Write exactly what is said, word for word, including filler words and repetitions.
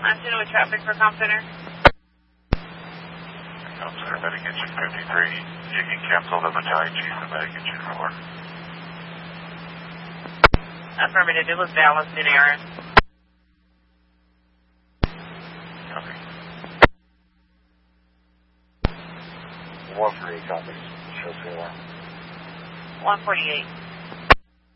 I'm dealing with traffic for Com Center. Com Center, Medic Engine fifty-three. You can cancel the battalion chief and Medic Engine four. Affirmative, it was balanced in error. Copy. one forty-eight copies. Shows four. one forty-eight.